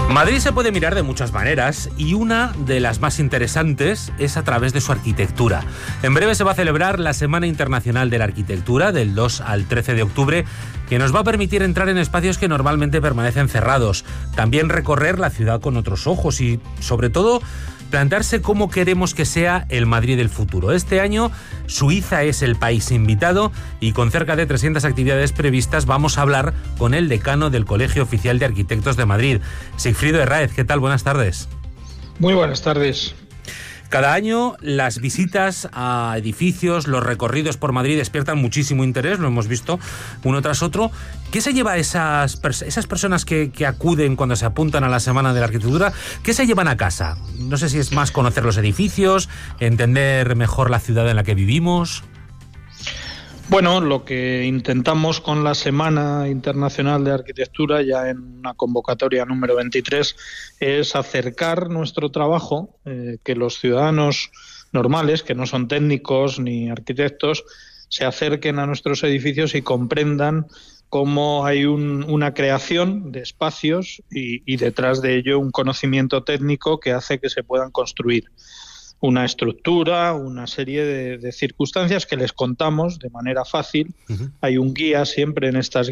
Madrid se puede mirar de muchas maneras y una de las más interesantes es a través de su arquitectura. En breve se va a celebrar la Semana Internacional de la Arquitectura del 2 al 13 de octubre, que nos va a permitir entrar en espacios que normalmente permanecen cerrados, también recorrer la ciudad con otros ojos y, sobre todo, plantearse cómo queremos que sea el Madrid del futuro. Este año Suiza es el país invitado y con cerca de 300 actividades previstas vamos a hablar con el decano del Colegio Oficial de Arquitectos de Madrid, Sigfrido Herráez. ¿Qué tal? Buenas tardes. Muy buenas tardes. Cada año las visitas a edificios, los recorridos por Madrid despiertan muchísimo interés, lo hemos visto uno tras otro. ¿Qué se lleva a esas personas que acuden cuando se apuntan a la Semana de la Arquitectura? ¿Qué se llevan a casa? No sé si es más conocer los edificios, entender mejor la ciudad en la que vivimos. Bueno, lo que intentamos con la Semana Internacional de Arquitectura, ya en una convocatoria número 23, es acercar nuestro trabajo, que los ciudadanos normales, que no son técnicos ni arquitectos, se acerquen a nuestros edificios y comprendan cómo hay una creación de espacios y detrás de ello un conocimiento técnico que hace que se puedan construir una estructura, una serie de circunstancias que les contamos de manera fácil. Uh-huh. Hay un guía siempre en estas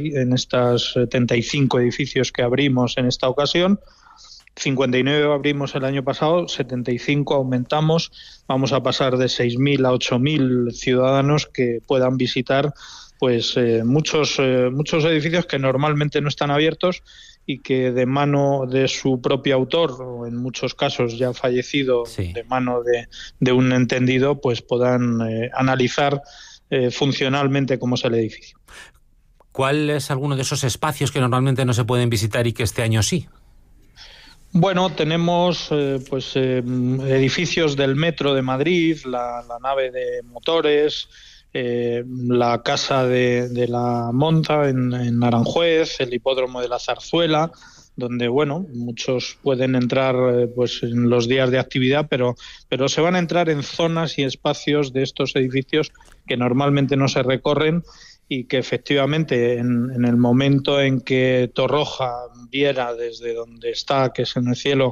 75 edificios que abrimos en esta ocasión. 59 abrimos el año pasado, 75 aumentamos. Vamos a pasar de 6.000 a 8.000 ciudadanos que puedan visitar pues muchos edificios que normalmente no están abiertos y que de mano de su propio autor, o en muchos casos ya fallecido, sí, de mano de un entendido, pues puedan analizar funcionalmente cómo es el edificio. ¿Cuál es alguno de esos espacios que normalmente no se pueden visitar y que este año sí? Bueno, tenemos edificios del Metro de Madrid, la nave de motores, la Casa de la Monta en Aranjuez, el Hipódromo de la Zarzuela, donde muchos pueden entrar en los días de actividad, pero se van a entrar en zonas y espacios de estos edificios que normalmente no se recorren y que efectivamente en el momento en que Torroja viera desde donde está, que es en el cielo,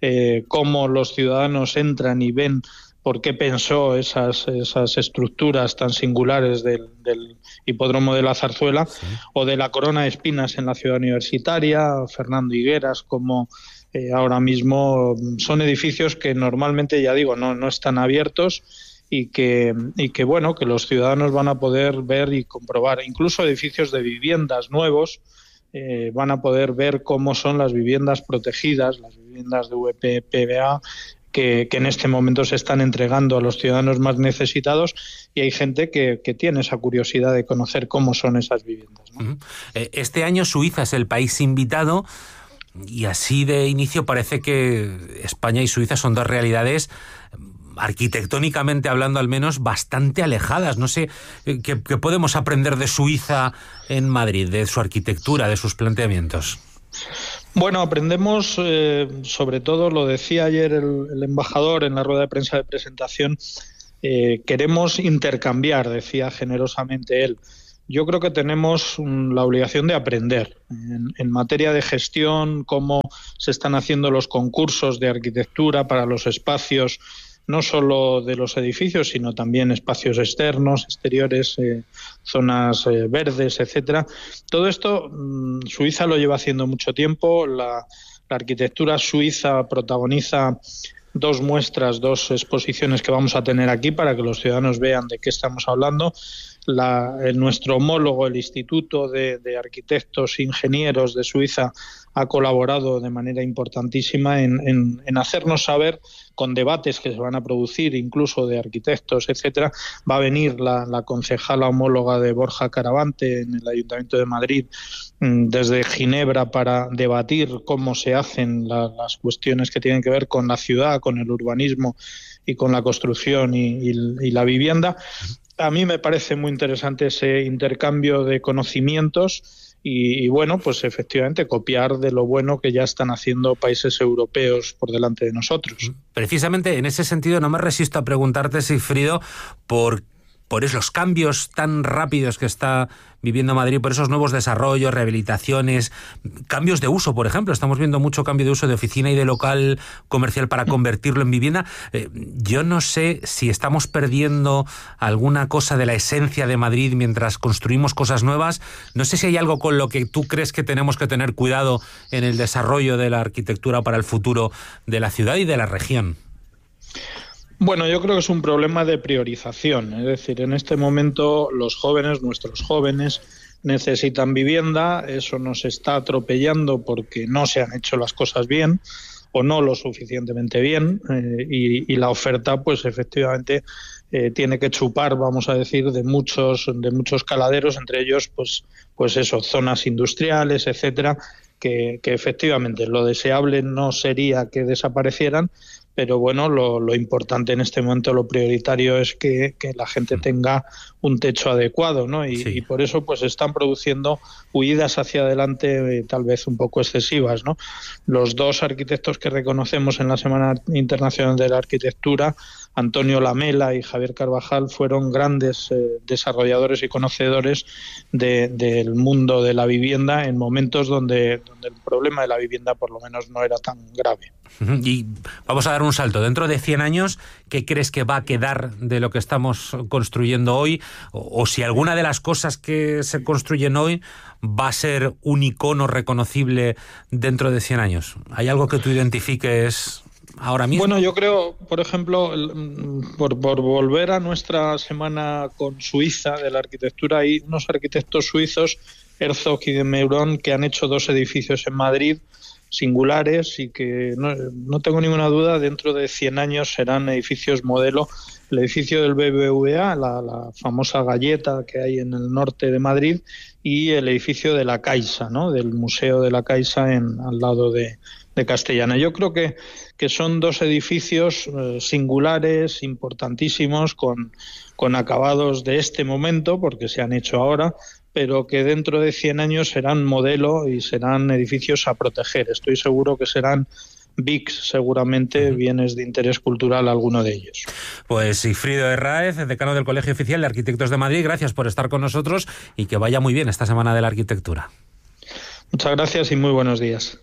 cómo los ciudadanos entran y ven por qué pensó esas estructuras tan singulares del Hipódromo de la Zarzuela, sí, o de la Corona de Espinas en la Ciudad Universitaria, Fernando Higueras, como ahora mismo son edificios que normalmente, ya digo, no están abiertos y que los ciudadanos van a poder ver y comprobar. Incluso edificios de viviendas nuevos van a poder ver cómo son las viviendas protegidas, las viviendas de VPPA, que en este momento se están entregando a los ciudadanos más necesitados, y hay gente que tiene esa curiosidad de conocer cómo son esas viviendas, ¿no? Uh-huh. Este año Suiza es el país invitado y así de inicio parece que España y Suiza son dos realidades arquitectónicamente hablando al menos bastante alejadas. No sé qué podemos aprender de Suiza en Madrid, de su arquitectura, de sus planteamientos. Bueno, aprendemos, sobre todo, lo decía ayer el embajador en la rueda de prensa de presentación, queremos intercambiar, decía generosamente él. Yo creo que tenemos la obligación de aprender en materia de gestión, cómo se están haciendo los concursos de arquitectura para los espacios, no solo de los edificios, sino también espacios externos, exteriores, zonas verdes, etcétera. Todo esto Suiza lo lleva haciendo mucho tiempo. La arquitectura suiza protagoniza dos muestras, dos exposiciones que vamos a tener aquí para que los ciudadanos vean de qué estamos hablando. Nuestro homólogo, el Instituto de Arquitectos e Ingenieros de Suiza, ha colaborado de manera importantísima en hacernos saber, con debates que se van a producir, incluso de arquitectos, etcétera. Va a venir la concejala homóloga de Borja Caravante en el Ayuntamiento de Madrid desde Ginebra para debatir cómo se hacen las cuestiones que tienen que ver con la ciudad, con el urbanismo y con la construcción y la vivienda. A mí me parece muy interesante ese intercambio de conocimientos y pues efectivamente copiar de lo bueno que ya están haciendo países europeos por delante de nosotros. Precisamente en ese sentido no me resisto a preguntarte, Sigfrido, por por esos cambios tan rápidos que está viviendo Madrid, por esos nuevos desarrollos, rehabilitaciones, cambios de uso, por ejemplo. Estamos viendo mucho cambio de uso de oficina y de local comercial para convertirlo en vivienda. Yo no sé si estamos perdiendo alguna cosa de la esencia de Madrid mientras construimos cosas nuevas. No sé si hay algo con lo que tú crees que tenemos que tener cuidado en el desarrollo de la arquitectura para el futuro de la ciudad y de la región. Bueno, yo creo que es un problema de priorización. Es decir, en este momento los jóvenes, nuestros jóvenes, necesitan vivienda. Eso nos está atropellando porque no se han hecho las cosas bien o no lo suficientemente bien, y la oferta, pues efectivamente, tiene que chupar, vamos a decir, de muchos caladeros, entre ellos, pues eso, zonas industriales, etcétera, que efectivamente lo deseable no sería que desaparecieran. Pero bueno, lo importante en este momento, lo prioritario es que la gente tenga un techo adecuado, ¿no? Y por eso pues están produciendo huidas hacia adelante tal vez un poco excesivas, ¿no? Los dos arquitectos que reconocemos en la Semana Internacional de la Arquitectura, Antonio Lamela y Javier Carvajal, fueron grandes desarrolladores y conocedores del mundo de la vivienda en momentos donde el problema de la vivienda por lo menos no era tan grave. Y vamos a dar un salto. Dentro de 100 años, ¿qué crees que va a quedar de lo que estamos construyendo hoy? O si alguna de las cosas que se construyen hoy va a ser un icono reconocible dentro de 100 años. ¿Hay algo que tú identifiques ahora mismo? Bueno, yo creo, por ejemplo, por volver a nuestra semana con Suiza de la arquitectura, hay unos arquitectos suizos, Herzog y de Meuron, que han hecho 2 edificios en Madrid singulares y que no tengo ninguna duda dentro de 100 años serán edificios modelo. El edificio del BBVA, la famosa galleta que hay en el norte de Madrid, y el edificio de la Caixa, ¿no? Del Museo de la Caixa al lado de Castellana. Yo creo que son 2 edificios singulares, importantísimos, con acabados de este momento, porque se han hecho ahora, pero que dentro de 100 años serán modelo y serán edificios a proteger. Estoy seguro que serán BICs, seguramente bienes de interés cultural, alguno de ellos. Pues Sigfrido Herráez, decano del Colegio Oficial de Arquitectos de Madrid, gracias por estar con nosotros y que vaya muy bien esta Semana de la Arquitectura. Muchas gracias y muy buenos días.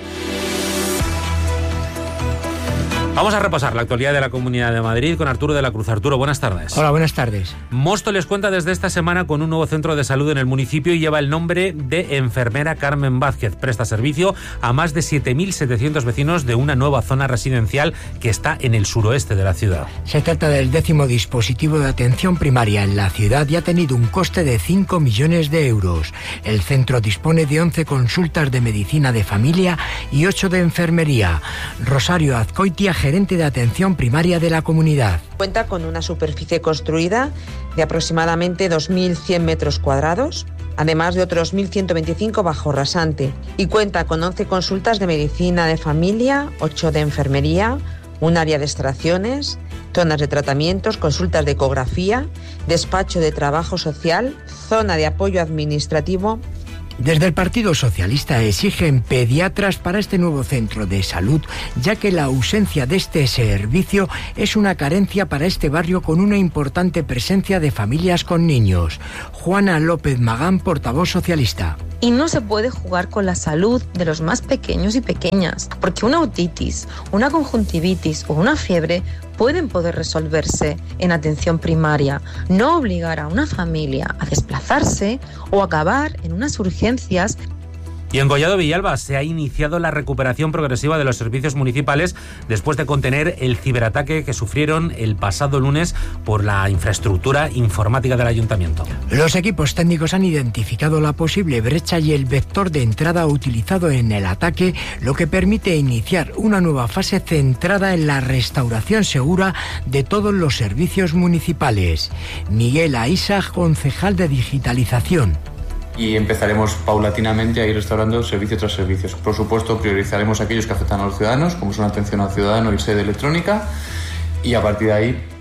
Vamos a repasar la actualidad de la Comunidad de Madrid con Arturo de la Cruz. Arturo, buenas tardes. Hola, buenas tardes. Móstoles cuenta desde esta semana con un nuevo centro de salud en el municipio y lleva el nombre de Enfermera Carmen Vázquez. Presta servicio a más de 7.700 vecinos de una nueva zona residencial que está en el suroeste de la ciudad. Se trata del 10º dispositivo de atención primaria en la ciudad y ha tenido un coste de 5 millones de euros. El centro dispone de 11 consultas de medicina de familia y 8 de enfermería. Rosario Azcoitia, gerente de atención primaria de la comunidad. Cuenta con una superficie construida de aproximadamente 2.100 metros cuadrados, además de otros 1.125 bajo rasante, y cuenta con 11 consultas de medicina de familia, 8 de enfermería, un área de extracciones, zonas de tratamientos, consultas de ecografía, despacho de trabajo social, zona de apoyo administrativo. Desde el Partido Socialista exigen pediatras para este nuevo centro de salud, ya que la ausencia de este servicio es una carencia para este barrio con una importante presencia de familias con niños. Juana López Magán, portavoz socialista. Y no se puede jugar con la salud de los más pequeños y pequeñas, porque una otitis, una conjuntivitis o una fiebre pueden poder resolverse en atención primaria, no obligar a una familia a desplazarse o acabar en unas urgencias. Y en Collado Villalba se ha iniciado la recuperación progresiva de los servicios municipales después de contener el ciberataque que sufrieron el pasado lunes por la infraestructura informática del ayuntamiento. Los equipos técnicos han identificado la posible brecha y el vector de entrada utilizado en el ataque, lo que permite iniciar una nueva fase centrada en la restauración segura de todos los servicios municipales. Miguel Aisa, concejal de digitalización. Y empezaremos paulatinamente a ir restaurando servicio tras servicio. Por supuesto, priorizaremos aquellos que afectan a los ciudadanos, como son atención al ciudadano y sede electrónica, y a partir de ahí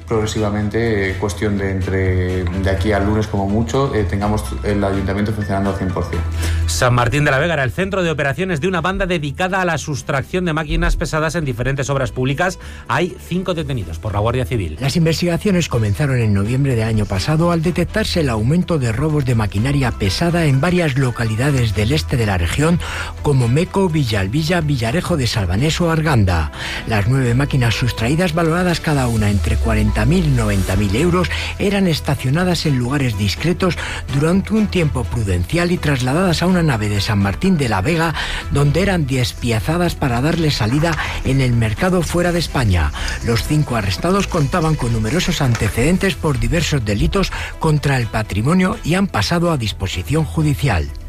progresivamente, cuestión de aquí al lunes como mucho, tengamos el ayuntamiento funcionando al 100%. San Martín de la Vega era el centro de operaciones de una banda dedicada a la sustracción de máquinas pesadas en diferentes obras públicas. Hay 5 detenidos por la Guardia Civil. Las investigaciones comenzaron en noviembre del año pasado al detectarse el aumento de robos de maquinaria pesada en varias localidades del este de la región, como Meco, Villalbilla, Villarejo de Salvanés o Arganda. Las 9 máquinas sustraídas, valoradas cada una entre 40.000 y 90.000 euros, eran estacionadas en lugares discretos durante un tiempo prudencial y trasladadas a una nave de San Martín de la Vega, donde eran despiazadas para darle salida en el mercado fuera de España. Los 5 arrestados contaban con numerosos antecedentes por diversos delitos contra el patrimonio y han pasado a disposición judicial.